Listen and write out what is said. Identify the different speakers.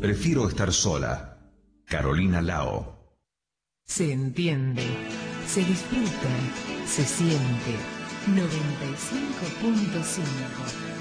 Speaker 1: Prefiero estar sola. Carolina Lao.
Speaker 2: Se entiende, se disfruta, se siente. 95.5